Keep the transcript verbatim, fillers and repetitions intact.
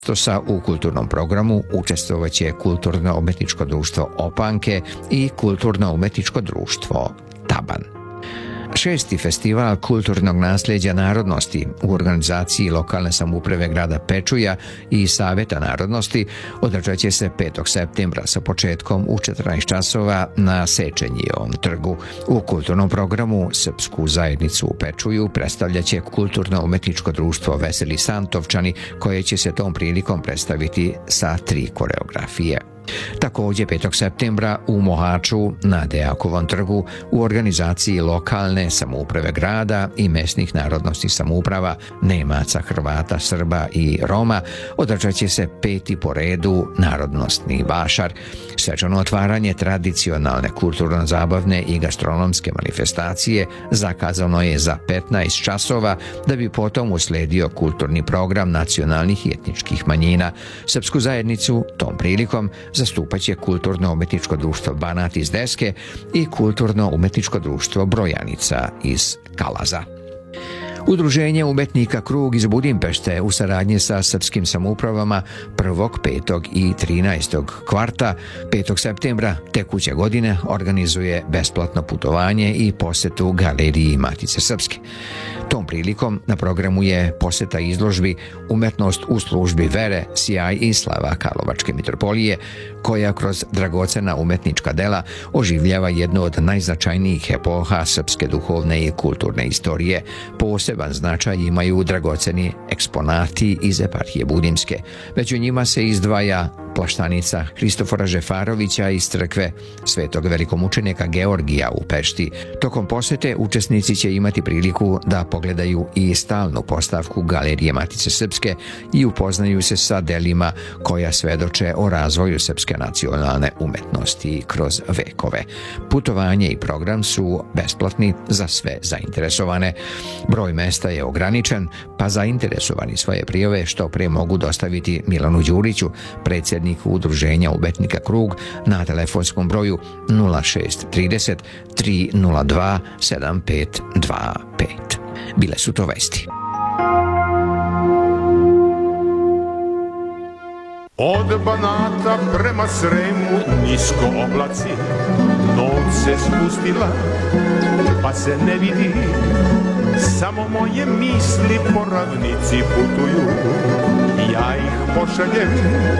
Sa u kulturnom programu učestvovaće Kulturno-umetničko društvo Opanke i Kulturno-umetničko društvo Taban. Šesti festival kulturnog nasljeđa narodnosti u organizaciji lokalne samouprave grada Pečuja i Saveta narodnosti održat će se petog septembra sa početkom u četrnaest časova na Sečenjijevom trgu. U kulturnom programu Srpsku zajednicu u Pečuju predstavljaće Kulturno-umetničko društvo Veseli Santovčani, koje će se tom prilikom predstaviti sa tri koreografije. Također petog septembra u Mohaču na Dejakovom trgu u organizaciji lokalne samouprave grada i mesnih narodnosnih samouprava Nemaca, Hrvata, Srba i Roma održat će se peti po redu narodnostni vašar. Svečano otvaranje tradicionalne kulturno-zabavne i gastronomske manifestacije zakazano je za petnaest časova, da bi potom usledio kulturni program nacionalnih i etničkih manjina. Srpsku zajednicu tom prilikom zastupaće Kulturno-umetničko društvo Banat iz Deske i Kulturno-umetničko društvo Brojanica iz Kalaza. Udruženje umetnika Krug iz Budimpešte u saradnji sa srpskim samoupravama prvog, petog i trinaestog kvarta petog septembra tekuće godine organizuje besplatno putovanje i posetu Galeriji Matice Srpske. Tom prilikom na programu je poseta izložbi Umetnost u službi vere, sjaj i slava Karlovačke mitropolije, koja kroz dragocena umetnička dela oživljava jednu od najznačajnijih epoha srpske duhovne i kulturne istorije. Poseban značaj imaju dragoceni eksponati iz eparhije Budimske. Među njima se izdvaja plaštanica Hristofora Žefarovića iz crkve Svetog velikomučenika Georgija u Pešti. Tokom posete učesnici će imati priliku da pogledaju i stalnu postavku Galerije Matice Srpske i upoznaju se sa delima koja svedoče o razvoju srpske nacionalne umetnosti kroz vekove. Putovanje i program su besplatni za sve zainteresovane. Broj mesta je ograničen, pa zainteresovani svoje prijave što pre mogu dostaviti Milanu Đuriću, predsjedniku Udruženja umetnika Krug, na telefonskom broju nula šest trideset tri nula dva sedam pet dva pet. Bile su to vesti. Od Banata prema Sremu nisko oblaci, noć se spustila, pa se ne vidi, samo moje misli po ravnici putuju, ja ih pošaljem